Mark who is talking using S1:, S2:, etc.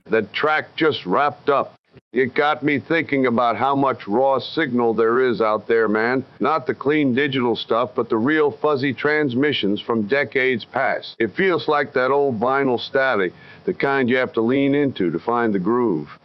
S1: That track just wrapped up. It got me thinking about how much raw signal there is out there, man. Not the clean digital stuff, but the real fuzzy transmissions from decades past. It feels like that old vinyl static, the kind you have to lean into to find the groove.